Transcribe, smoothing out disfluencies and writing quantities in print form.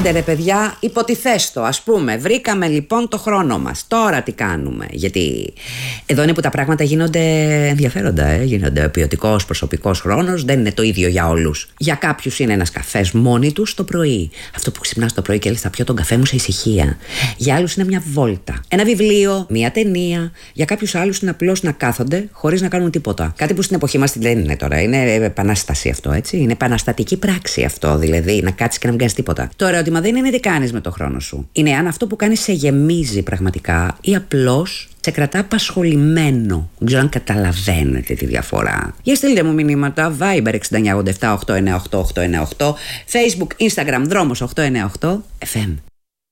Άντε ρε παιδιά, υποτιθέστο, ας πούμε. Βρήκαμε λοιπόν το χρόνο μας. Τώρα τι κάνουμε? Γιατί εδώ είναι που τα πράγματα γίνονται ενδιαφέροντα. Γίνονται ποιοτικός, προσωπικός χρόνος. Δεν είναι το ίδιο για όλους. Για κάποιους είναι ένας καφές μόνοι τους το πρωί. Αυτό που ξυπνάς το πρωί και λες θα πιω τον καφέ μου σε ησυχία. Για άλλους είναι μια βόλτα. Ένα βιβλίο, μια ταινία. Για κάποιους άλλους είναι απλώς να κάθονται χωρίς να κάνουν τίποτα. Κάτι που στην εποχή μας δεν είναι τώρα. Είναι επανάσταση αυτό, έτσι. Είναι επαναστατική πράξη αυτό. Δηλαδή να κάτσεις και να μην κάνεις τίποτα. Το ερώτημα δεν είναι τι κάνεις με το χρόνο σου. Είναι αν αυτό που κάνεις σε γεμίζει πραγματικά ή απλώς σε κρατά απασχολημένο. Δεν ξέρω αν καταλαβαίνετε τη διαφορά. Για στείλτε μου μηνύματα. Viber 6987 898 898, Facebook, Instagram, Δρόμος 898, FM.